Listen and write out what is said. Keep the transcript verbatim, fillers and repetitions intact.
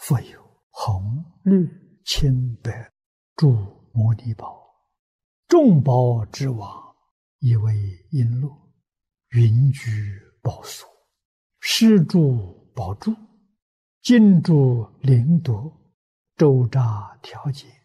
复有红、绿、青、白诸摩尼宝，众宝之王，以为璎珞，云居宝所，施诸宝柱，金珠灵铎，周匝调节，